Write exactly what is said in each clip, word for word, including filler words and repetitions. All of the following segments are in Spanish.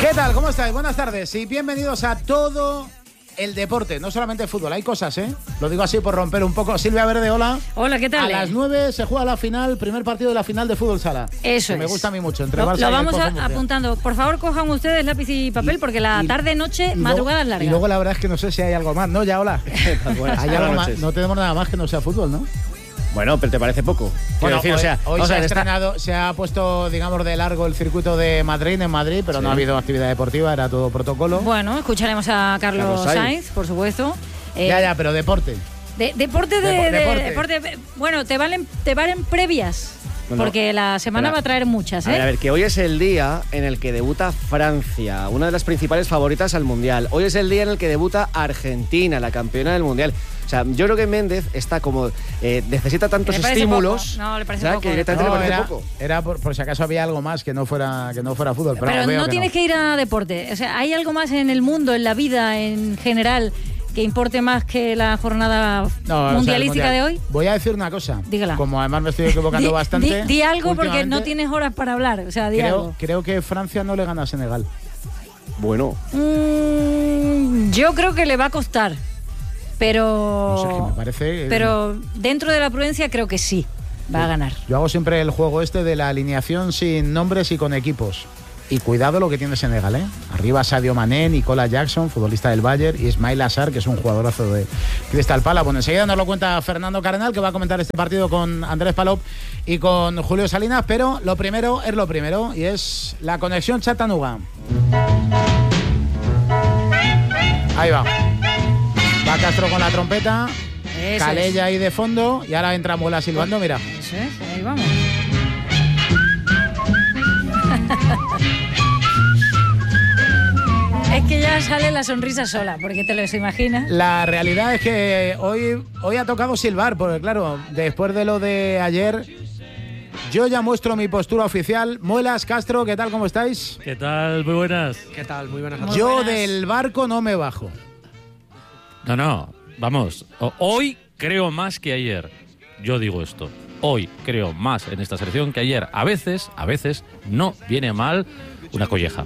¿Qué tal? ¿Cómo estáis? Buenas tardes y bienvenidos a todo el deporte, no solamente el fútbol, hay cosas, ¿eh? Lo digo así por romper un poco. Silvia Verde, hola. Hola, ¿qué tal? A las nueve se juega la final, primer partido de la final de fútbol sala. Eso que es. Me gusta a mí mucho. Entre lo Barça lo y vamos el a, Pozo Murcia. apuntando. Por favor, cojan ustedes lápiz y papel porque la y- tarde, noche, y madrugada es luego- larga. Y luego la verdad es que no sé si hay algo más, ¿no? Ya, hola. Hay algo más. No tenemos nada más que no sea fútbol, ¿no? Bueno, pero ¿te parece poco? Quiero Bueno, decir, hoy, o sea, hoy o se, sea, ha está- estrenado, se ha puesto, digamos, de largo el circuito de Madrid en Madrid, pero Sí. no ha habido actividad deportiva, era todo protocolo. Bueno, escucharemos a Carlos, Carlos Sainz. Sainz, por supuesto. Eh, ya, ya, pero deporte. de- deporte de, Depo- de- deporte. deporte. Bueno, te valen, te valen previas. No, no. Porque la semana Espera. va a traer muchas, A ver, a ¿eh? ver, que hoy es el día en el que debuta Francia, una de las principales favoritas al Mundial. Hoy es el día en el que debuta Argentina, la campeona del Mundial. O sea, yo creo que Méndez está como... eh, necesita tantos Le parece estímulos... poco. No, le parece ¿sabes? poco. Que directamente No, le parece era, poco. era por, por si acaso había algo más que no fuera, que no fuera fútbol. Pero, Pero veo no que tienes que ir a deporte. O sea, ¿hay algo más en el mundo, en la vida en general, que importe más que la jornada No, o sea, el mundialística mundial. de hoy? Voy a decir una cosa. Dígala. Como además me estoy equivocando Di- bastante. Di, di algo porque no últimamente, tienes horas para hablar. O sea, di Creo, algo. creo que Francia no le gana a Senegal. Bueno, Mm, yo creo que le va a costar. Pero. No sé, que me parece. eh, Pero dentro de la prudencia creo que sí va a ganar. Yo hago siempre el juego este de la alineación sin nombres y con equipos. Y cuidado lo que tiene Senegal, ¿eh? Arriba Sadio Mané, Nicolas Jackson, futbolista del Bayern, y Ismail Assar, que es un jugadorazo de Crystal Palace. Bueno, enseguida nos lo cuenta Fernando Cardenal, que va a comentar este partido con Andrés Palop y con Julio Salinas, pero lo primero es lo primero, y es la conexión Chattanooga. Ahí va. Va Castro con la trompeta, Eso Calella ahí de fondo, y ahora entra Muela silbando, mira. es. Eso es, ahí vamos. Es que ya sale la sonrisa sola, porque te lo imaginas. La realidad es que hoy, hoy ha tocado silbar, porque claro, después de lo de ayer, yo ya muestro mi postura oficial. Muelas, Castro, ¿qué tal? ¿Cómo estáis? ¿Qué tal? Muy buenas. ¿Qué tal? Muy buenas Muy noches. Yo buenas. del barco no me bajo. No, no, vamos. O- Hoy creo más que ayer. Yo digo esto. Hoy creo más en esta selección que ayer. A veces, a veces, no viene mal una colleja,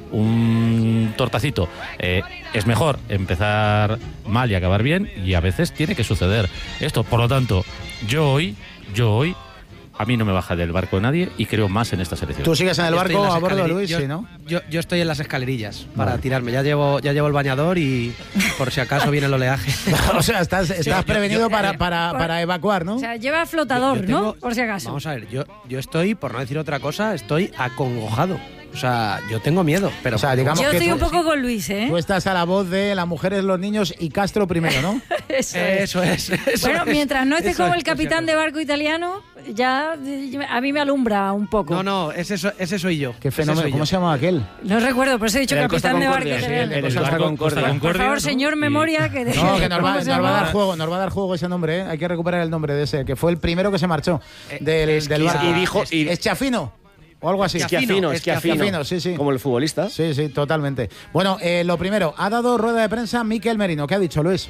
un tortacito. Eh, es mejor empezar mal y acabar bien, y a veces tiene que suceder esto. Por lo tanto, yo hoy, yo hoy, a mí no me baja del barco nadie y creo más en esta selección. Tú sigues en el Yo estoy barco en las a bordo, escaleri- Luis, yo, sí, ¿no? Yo, yo estoy en las escalerillas para Vale. tirarme. Ya llevo, ya llevo el bañador y por si acaso viene el oleaje. O sea, estás, estás yo- prevenido yo- para, eh, para, por- para evacuar, ¿no? O sea, lleva flotador, Yo tengo- ¿no? Por si acaso. Vamos a ver, yo, yo estoy, por no decir otra cosa, estoy acongojado. O sea, yo tengo miedo, pero... O sea, digamos Yo que estoy tú- un poco con Luis, ¿eh? Tú estás a la voz de las mujeres, los niños y Castro primero, ¿no? Eso es. Eso es. Eso Bueno, es, mientras no estés eso como es, el por si capitán de acaso. barco italiano, ya eh, a mí me alumbra un poco. No, no, ese, so- ese soy yo. Qué ese fenómeno. soy ¿Cómo yo. se llama aquel? No recuerdo, por eso he dicho En el Costa capitán de barco Concordia, sí, italiano. en el Costa Costa Con- Concordia. Costa Por Concordia, favor, ¿no? señor Y- memoria, que... No, que nos va, ¿cómo nos se va a llama? dar juego, nos va a dar juego ese nombre, ¿eh? Hay que recuperar el nombre de ese, que fue el primero que se marchó Eh, del, es del que- barco. y dijo- y- ¿Es Chafino? O algo así. Esquiafino, Esquiafino, esquiafino. sí, sí. Como el futbolista. Sí, sí, totalmente. Bueno, eh, lo primero, ha dado rueda de prensa Mikel Merino. ¿Qué ha dicho, Luis?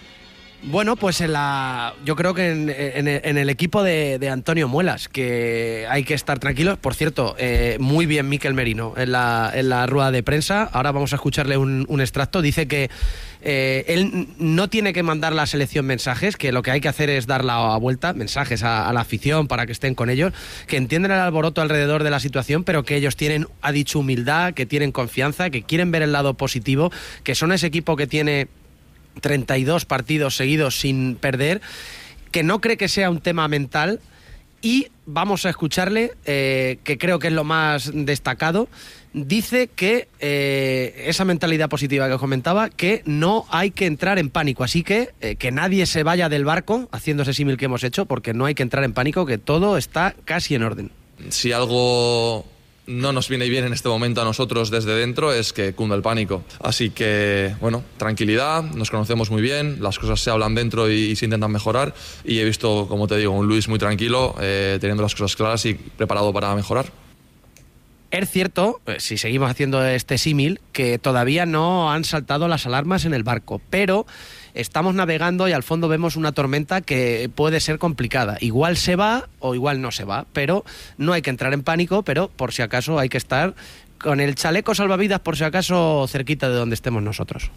Bueno, pues en la, yo creo que en, en- en el equipo de, de Antonio Muelas, que hay que estar tranquilos. Por cierto, eh, muy bien Mikel Merino en la, en la rueda de prensa. Ahora vamos a escucharle un, un extracto. Dice que eh, él no tiene que mandar a la selección mensajes, que lo que hay que hacer es dar la vuelta, mensajes a, a la afición para que estén con ellos, que entienden el alboroto alrededor de la situación, pero que ellos tienen, ha dicho, humildad, que tienen confianza, que quieren ver el lado positivo, que son ese equipo que tiene treinta y dos partidos seguidos sin perder, que no cree que sea un tema mental, y vamos a escucharle, eh, que creo que es lo más destacado. Dice que eh, esa mentalidad positiva que os comentaba, que no hay que entrar en pánico, así que eh, que nadie se vaya del barco, haciendo ese símil que hemos hecho, porque no hay que entrar en pánico, que todo está casi en orden. Si algo no nos viene bien en este momento a nosotros desde dentro es que cunda el pánico. Así que, bueno, tranquilidad, nos conocemos muy bien, las cosas se hablan dentro y, y se intentan mejorar, y he visto, como te digo, un Luis muy tranquilo, eh, teniendo las cosas claras y preparado para mejorar. Es cierto, eh, si seguimos haciendo este símil, que todavía no han saltado las alarmas en el barco, pero estamos navegando y al fondo vemos una tormenta que puede ser complicada. Igual se va o igual no se va, pero no hay que entrar en pánico, pero por si acaso hay que estar con el chaleco salvavidas por si acaso cerquita de donde estemos nosotros.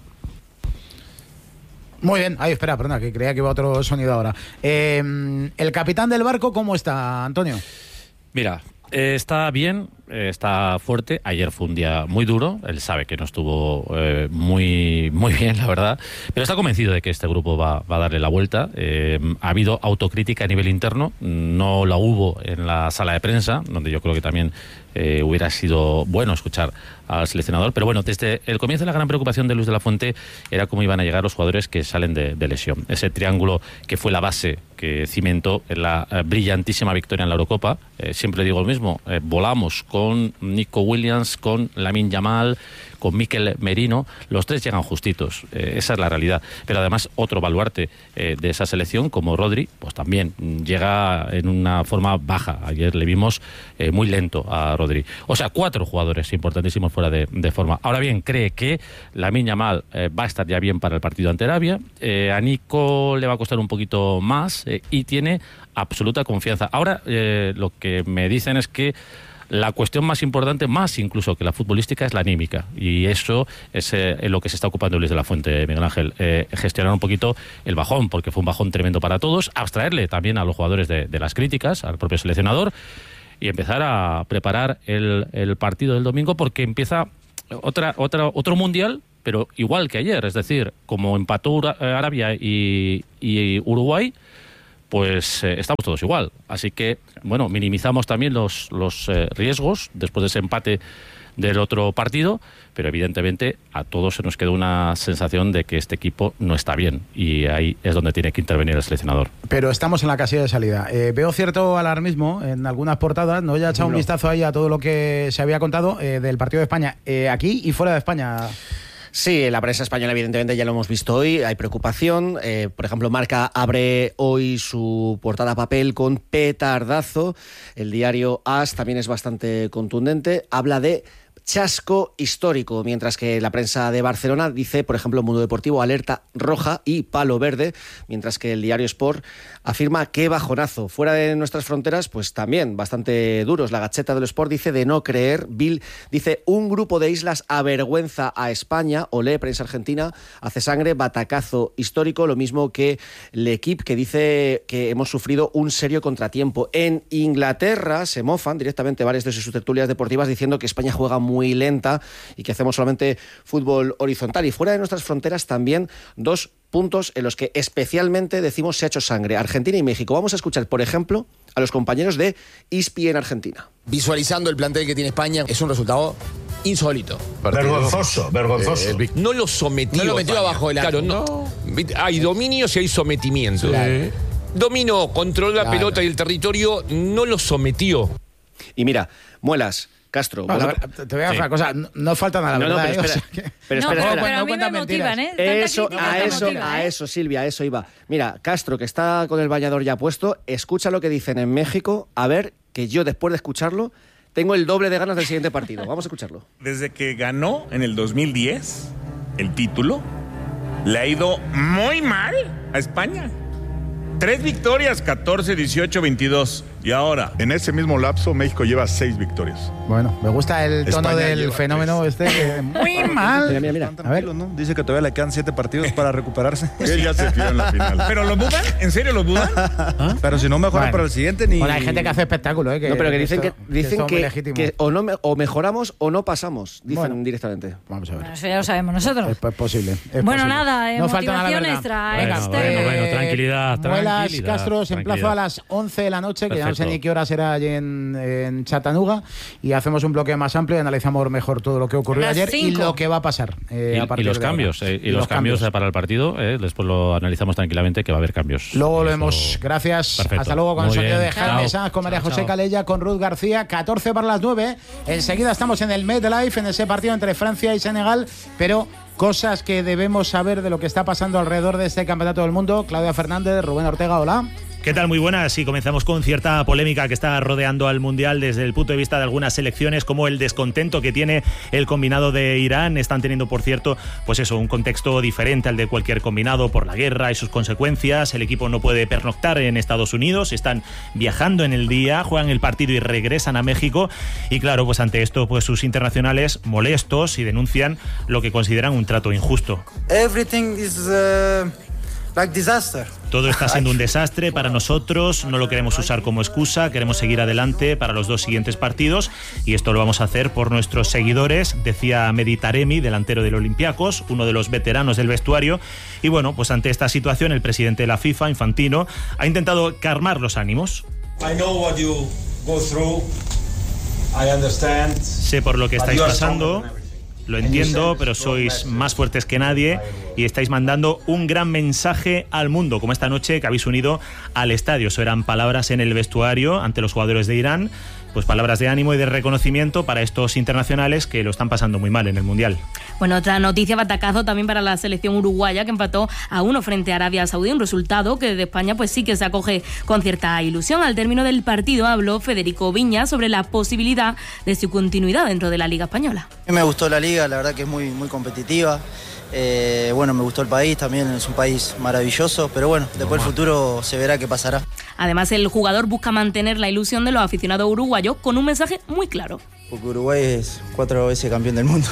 Muy bien, ay, espera, perdona, que creía que iba otro sonido ahora. Eh, el capitán del barco, ¿cómo está, Antonio? Mira, eh, está bien, eh, está fuerte. Ayer fue un día muy duro. Él sabe que no estuvo eh, muy, muy bien, la verdad. Pero está convencido de que este grupo va, va a darle la vuelta. Eh, ha habido autocrítica a nivel interno. No la hubo en la sala de prensa, donde yo creo que también eh, hubiera sido bueno escuchar al seleccionador. Pero bueno, desde el comienzo la gran preocupación de Luis de la Fuente era cómo iban a llegar los jugadores que salen de, de lesión. Ese triángulo que fue la base que cimentó en la eh, brillantísima victoria en la Eurocopa. Eh, siempre digo lo mismo, eh, volamos con Nico Williams, con Lamine Yamal, con Mikel Merino, los tres llegan justitos, eh, esa es la realidad. Pero además otro baluarte eh, de esa selección, como Rodri, pues también llega en una forma baja. Ayer le vimos eh, muy lento a Rodri. O sea, cuatro jugadores importantísimos fuera de, de forma. Ahora bien, cree que Lamine Yamal eh, va a estar ya bien para el partido ante Arabia, eh, a Nico le va a costar un poquito más eh, y tiene absoluta confianza. Ahora eh, lo que me dicen es que la cuestión más importante, más incluso que la futbolística, es la anímica. Y eso es eh, en lo que se está ocupando Luis de la Fuente, Miguel Ángel. Eh, gestionar un poquito el bajón, porque fue un bajón tremendo para todos. Abstraerle también a los jugadores de, de las críticas, al propio seleccionador. Y empezar a preparar el, el partido del domingo, porque empieza otra, otra, otro mundial, pero igual que ayer. Es decir, como empató Arabia y, y Uruguay, pues eh, estamos todos igual. Así que, bueno, minimizamos también los, los eh, riesgos después de ese empate del otro partido, pero evidentemente a todos se nos quedó una sensación de que este equipo no está bien, y ahí es donde tiene que intervenir el seleccionador. Pero estamos en la casilla de salida. Eh, veo cierto alarmismo en algunas portadas, no ya he echado un vistazo ahí a todo lo que se había contado eh, del partido de España, eh, aquí y fuera de España. Sí, en la prensa española evidentemente ya lo hemos visto hoy, hay preocupación. Eh, por ejemplo, Marca abre hoy su portada a papel con petardazo. El diario AS también es bastante contundente, habla de chasco histórico, mientras que la prensa de Barcelona dice, por ejemplo, Mundo Deportivo, alerta roja y palo verde, mientras que el diario Sport afirma que bajonazo. Fuera de nuestras fronteras, pues también bastante duros. La Gacheta del Sport dice de no creer. Bill dice, un grupo de islas avergüenza a España. Olé, prensa argentina, hace sangre, batacazo histórico, lo mismo que L'Equipe, que dice que hemos sufrido un serio contratiempo. En Inglaterra se mofan directamente varias de sus tertulias deportivas diciendo que España juega muy muy lenta y que hacemos solamente fútbol horizontal. Y fuera de nuestras fronteras también dos puntos en los que especialmente decimos se ha hecho sangre: Argentina y México. Vamos a escuchar, por ejemplo, a los compañeros de I S P I en Argentina. Visualizando el plantel que tiene España, es un resultado insólito. Vergonzoso, vergonzoso. Eh, no lo sometió. No lo metió España. abajo del Claro, arco. no. Hay dominios y hay sometimiento. Claro. Dominó, controló la Claro. pelota y el territorio, no lo sometió. Y mira, Muelas, Castro. Bueno, vos- a ver, te voy a decir una cosa, no, no falta nada, No, no, ¿verdad? pero eh? espera, O sea que- pero no, espera, pero, espera. pero a No mí me cuentan motivan, mentiras. ¿eh? Tanta Eso, crítica a me eso, motiva, a ¿eh? eso, Silvia, a eso iba. Mira, Castro, que está con el bañador ya puesto, escucha lo que dicen en México, a ver, que yo después de escucharlo tengo el doble de ganas del siguiente partido. Vamos a escucharlo. Desde que ganó en el dos mil diez el título, le ha ido muy mal a España. Tres victorias, catorce, dieciocho, veintidós. Y ahora, En ese mismo lapso, México lleva seis victorias. Bueno, me gusta el tono España del lleva fenómeno este, que muy mal. Mira, mira, mira. A ver, ¿no? Dice que todavía le quedan siete partidos para recuperarse. Él ya se fió en la final. ¿pero lo dudan? ¿En serio lo dudan? Pero si no mejora Bueno. para el siguiente, ni. bueno, hay gente que hace espectáculo, ¿eh? Que, No, pero que dicen que, esto- dicen esto es muy que, legítimo. que o, no me- o mejoramos o no pasamos, dicen Bueno. directamente. Vamos a ver. Bueno, eso ya lo sabemos nosotros. Es, es posible. es Bueno, posible. nada, eh, no falta nada, motivación ¿verdad? extra, Venga, externa. bueno, bueno, tranquilidad, Muelas, tranquilidad, Castro, os emplazo tranquilidad. a las once de la noche, que ya no sé Perfecto. ni qué hora será allí en, en Chattanooga, y hacemos un bloque más amplio y analizamos mejor todo lo que ocurrió Las ayer y cinco. lo que va a pasar. eh, Y, a y partir los de ahora. cambios, eh, y, los cambios, para el partido, eh, después lo analizamos tranquilamente, que va a haber cambios. Luego lo Eso- vemos. Gracias. Perfecto. Hasta luego con el Muy sonido bien. de Jaime Chao. Sanz, con María Chao, José chao. Calella, con Ruth García. catorce para las nueve. Enseguida estamos en el MetLife, en ese partido entre Francia y Senegal, pero cosas que debemos saber de lo que está pasando alrededor de este campeonato del mundo. Claudia Fernández, Rubén Ortega, hola. ¿Qué tal? Muy buenas. Y comenzamos con cierta polémica que está rodeando al Mundial desde el punto de vista de algunas selecciones, como el descontento que tiene el combinado de Irán. Están teniendo, por cierto, pues eso, un contexto diferente al de cualquier combinado por la guerra y sus consecuencias. El equipo no puede pernoctar en Estados Unidos, están viajando en el día, juegan el partido y regresan a México. Y claro, pues ante esto, pues sus internacionales molestos y denuncian lo que consideran un trato injusto. Everything is uh, like disaster. Todo está siendo un desastre para nosotros, no lo queremos usar como excusa, queremos seguir adelante para los dos siguientes partidos y esto lo vamos a hacer por nuestros seguidores, decía Mehdi Taremi, delantero del Olympiacos, uno de los veteranos del vestuario. Y bueno, pues ante esta situación el presidente de la FIFA, Infantino, ha intentado calmar los ánimos. I know what you go through. I understand. Sé por lo que estáis pasando. Lo entiendo, pero sois más fuertes que nadie y estáis mandando un gran mensaje al mundo, como esta noche que habéis unido al estadio. Eso eran palabras en el vestuario ante los jugadores de Irán, pues palabras de ánimo y de reconocimiento para estos internacionales que lo están pasando muy mal en el Mundial. Bueno, otra noticia, batacazo también para la selección uruguaya, que empató a uno frente a Arabia Saudí, un resultado que de España pues sí que se acoge con cierta ilusión. Al término del partido habló Federico Viña sobre la posibilidad de su continuidad dentro de la Liga Española. Me gustó la Liga, la verdad que es muy, muy competitiva. Eh, bueno, me gustó el país, también es un país maravilloso, pero bueno, después el futuro se verá qué pasará. Además, el jugador busca mantener la ilusión de los aficionados uruguayos con un mensaje muy claro. Porque Uruguay es cuatro veces campeón del mundo.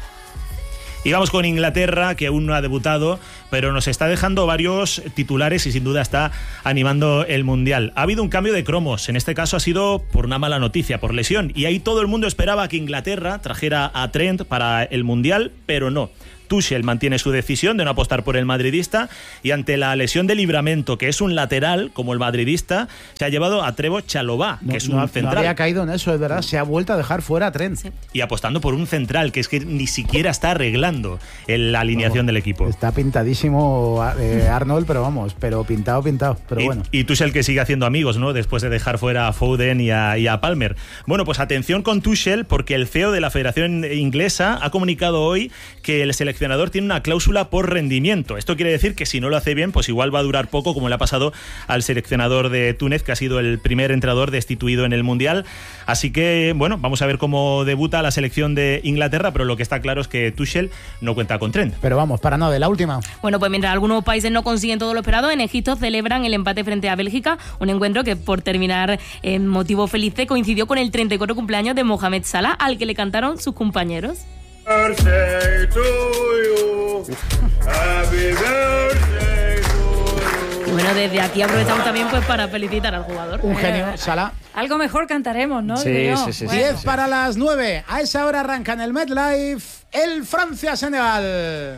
Y vamos con Inglaterra, que aún no ha debutado, pero nos está dejando varios titulares y sin duda está animando el Mundial. Ha habido un cambio de cromos, en este caso ha sido por una mala noticia, por lesión, y ahí todo el mundo esperaba que Inglaterra trajera a Trent para el Mundial, pero no. Tuchel mantiene su decisión de no apostar por el madridista y ante la lesión de Livramento, que es un lateral como el madridista, se ha llevado a Trevoh Chalobah, que no, es un no, central. No había caído en eso, es verdad. Se ha vuelto a dejar fuera a Trent. Sí. Y apostando por un central, que es que ni siquiera está arreglando el, la alineación vamos, del equipo. Está pintadísimo eh, Arnold, pero vamos, pero pintado, pintado. Pero y, bueno. Y Tuchel que sigue haciendo amigos, ¿no? Después de dejar fuera a Foden y a, y a Palmer. Bueno, pues atención con Tuchel, porque el C E O de la Federación Inglesa ha comunicado hoy que el seleccionador tiene una cláusula por rendimiento. Esto quiere decir que si no lo hace bien, pues igual va a durar poco, como le ha pasado al seleccionador de Túnez, que ha sido el primer entrenador destituido en el Mundial. Así que, bueno, vamos a ver cómo debuta la selección de Inglaterra, pero lo que está claro es que Tuchel no cuenta con Trent. Pero vamos, para no, de la última. Bueno, pues mientras algunos países no consiguen todo lo esperado, en Egipto celebran el empate frente a Bélgica, un encuentro que, por terminar en motivo feliz, coincidió con el treinta y cuatro cumpleaños de Mohamed Salah, al que le cantaron sus compañeros. Birthday to you. Happy birthday to you. Y bueno, desde aquí aprovechamos también pues para felicitar al jugador. Un genio, Salah. Algo mejor cantaremos, ¿no? Sí, Digo, sí, sí. bueno. diez para las nueve. A esa hora arranca en el MetLife el Francia-Senegal.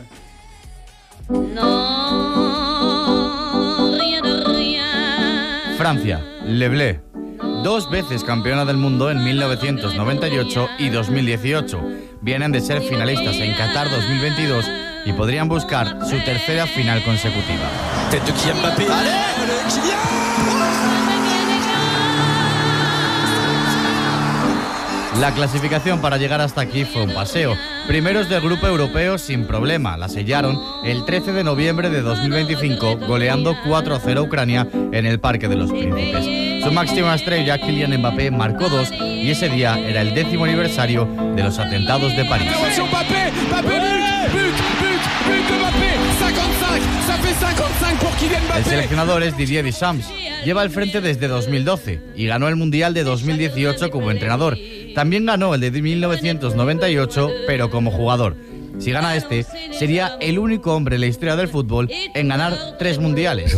No, rien de rien. Francia, Le Bleu. Dos veces campeona del mundo en mil novecientos noventa y ocho y dos mil dieciocho. Vienen de ser finalistas en Qatar dos mil veintidós y podrían buscar su tercera final consecutiva. Tête de Kylian Mbappé. Allez, La clasificación para llegar hasta aquí fue un paseo. Primeros del grupo europeo sin problema. La sellaron el trece de noviembre de dos mil veinticinco, goleando cuatro a cero a Ucrania en el Parque de los Príncipes. Su máxima estrella, Kylian Mbappé, marcó dos y ese día era el décimo aniversario de los atentados de París. El seleccionador es Didier Deschamps. Lleva al frente desde dos mil doce y ganó el Mundial de dos mil dieciocho como entrenador. También ganó el de mil novecientos noventa y ocho, pero como jugador. Si gana este, sería el único hombre en la historia del fútbol en ganar tres mundiales.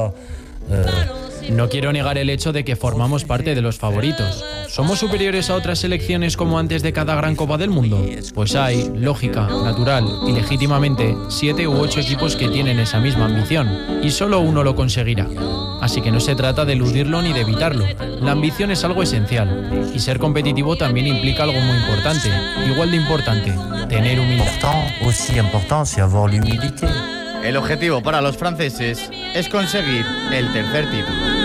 No quiero negar el hecho de que formamos parte de los favoritos. ¿Somos superiores a otras selecciones como antes de cada gran Copa del Mundo? Pues hay, lógica, natural y legítimamente, siete u ocho equipos que tienen esa misma ambición, y solo uno lo conseguirá. Así que no se trata de eludirlo ni de evitarlo. La ambición es algo esencial, y ser competitivo también implica algo muy importante, igual de importante, tener humildad. Aussi important, c'est avoir l'humilité. El objetivo para los franceses es conseguir el tercer título.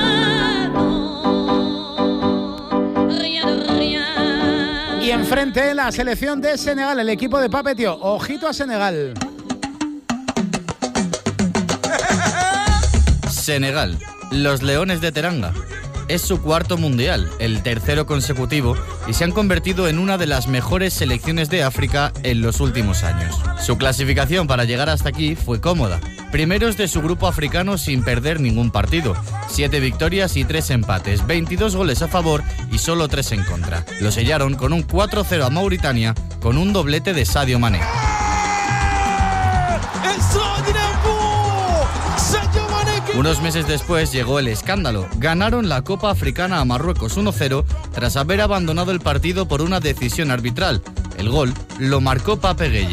Y enfrente la selección de Senegal, el equipo de Papetio. Ojito a Senegal. Senegal, Los Leones de Teranga. Es su cuarto mundial, el tercero consecutivo, y se han convertido en una de las mejores selecciones de África en los últimos años. Su clasificación para llegar hasta aquí fue cómoda. Primeros de su grupo africano sin perder ningún partido. Siete victorias y tres empates, veintidós goles a favor y solo tres en contra. Lo sellaron con un cuatro cero a Mauritania con un doblete de Sadio Mané. Unos meses después llegó el escándalo. Ganaron la Copa Africana a Marruecos uno cero tras haber abandonado el partido por una decisión arbitral. El gol lo marcó Pape Gueye.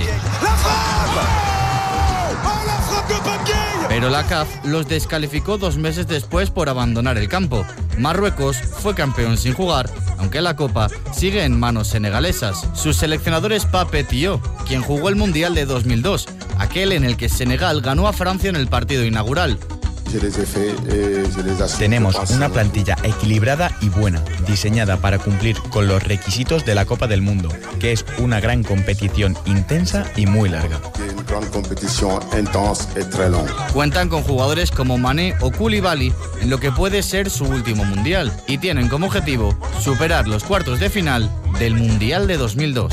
Pero la C A F los descalificó dos meses después por abandonar el campo. Marruecos fue campeón sin jugar, aunque la Copa sigue en manos senegalesas. Su seleccionador es Pape Thiaw, quien jugó el Mundial de dos mil dos, aquel en el que Senegal ganó a Francia en el partido inaugural. Tenemos una plantilla equilibrada y buena, diseñada para cumplir con los requisitos de la Copa del Mundo, que es una gran competición intensa y muy larga. Cuentan con jugadores como Mané o Koulibaly en lo que puede ser su último Mundial y tienen como objetivo superar los cuartos de final del Mundial de dos mil dos.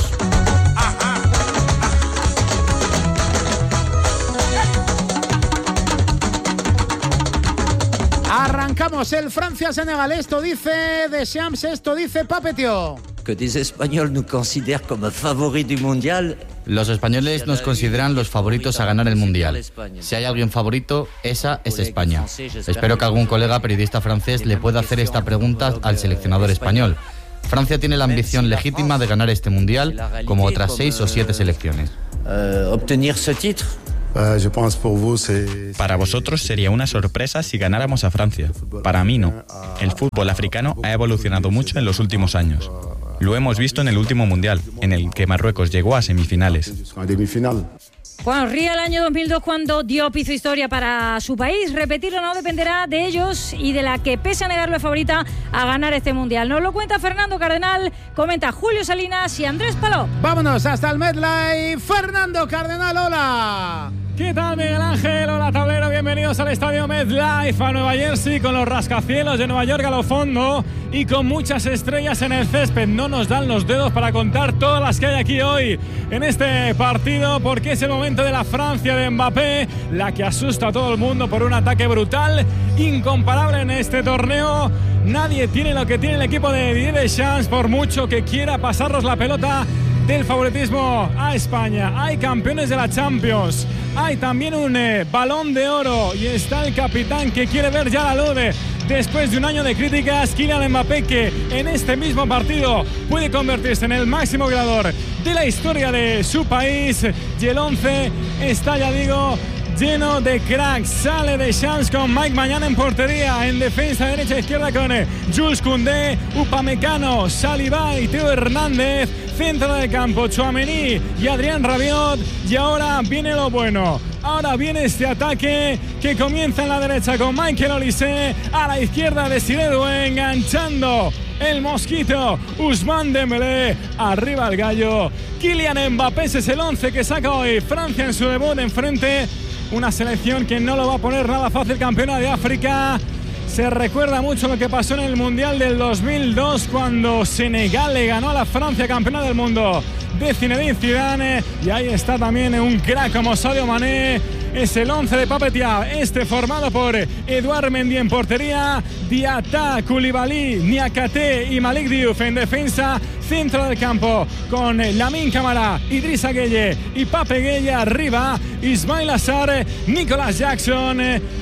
Arrancamos el Francia-Senegal. Esto dice Deschamps, esto dice Pape Thiaw. Que des Espagnols nous considèrent comme favoris du mondial. Los españoles nos consideran los favoritos a ganar el Mundial. Si hay alguien favorito, esa es España. Espero que algún colega periodista francés le pueda hacer esta pregunta al seleccionador español. Francia tiene la ambición legítima de ganar este Mundial, como otras seis o siete selecciones. Obtener ce titre. Para vosotros sería una sorpresa si ganáramos a Francia. Para mí no. El fútbol africano ha evolucionado mucho en los últimos años. Lo hemos visto en el último Mundial, en el que Marruecos llegó a semifinales. Bueno, ríe el año dos mil dos cuando Diop hizo historia para su país. Repetirlo no dependerá de ellos y de la que, pese a negarlo, es favorita a ganar este Mundial. Nos lo cuenta Fernando Cardenal, comenta Julio Salinas y Andrés Palop. Vámonos hasta el MetLife. Fernando Cardenal, hola. ¿Qué tal, Miguel Ángel? Hola, tablero. Bienvenidos al estadio MetLife a Nueva Jersey con los rascacielos de Nueva York a lo fondo y con muchas estrellas en el césped. No nos dan los dedos para contar todas las que hay aquí hoy en este partido, porque es el momento de la Francia de Mbappé, la que asusta a todo el mundo por un ataque brutal, incomparable en este torneo. Nadie tiene lo que tiene el equipo de Didier Deschamps, por mucho que quiera pasarnos la pelota del favoritismo a España. Hay campeones de la Champions, hay también un eh, balón de oro y está el capitán que quiere ver ya la luz de, después de un año de críticas. Kylian Mbappé, que en este mismo partido puede convertirse en el máximo goleador de la historia de su país, y el once está, ya digo, lleno de cracks. Sale Deschamps con Mike Maignan en portería, en defensa derecha e izquierda con eh, Jules Koundé, Upamecano, Saliba y Theo Hernández. Centro del campo, Tchouaméni y Adrien Rabiot. Y ahora viene lo bueno. Ahora viene este ataque que comienza en la derecha con Michael Olise. A la izquierda de Desiré Doué, enganchando el mosquito Ousmane Dembélé. Arriba el gallo. Kylian Mbappé, ese es el once que saca hoy Francia en su debut enfrente. Una selección que no lo va a poner nada fácil, campeona de África. Se recuerda mucho lo que pasó en el Mundial del dos mil dos, cuando Senegal le ganó a la Francia, campeona del mundo de Zinedine Zidane. Y ahí está también un crack como Sadio Mané. Es el once de Pape Thiaw, este formado por Edouard Mendy en portería, Diatta, Koulibaly, Niakhaté y Malik Diouf en defensa. Centro del campo con Lamine Camara, Idrissa Gueye y Pape Gueye. Arriba Ismail Assar, Nicolas Jackson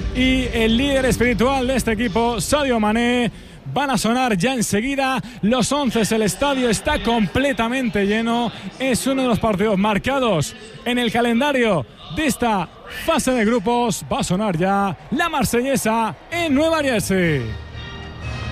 y el líder espiritual de este equipo, Sadio Mané. Van a sonar ya enseguida los once. El estadio está completamente lleno. Es uno de los partidos marcados en el calendario de esta fase de grupos. Va a sonar ya la marsellesa en Nueva Jersey.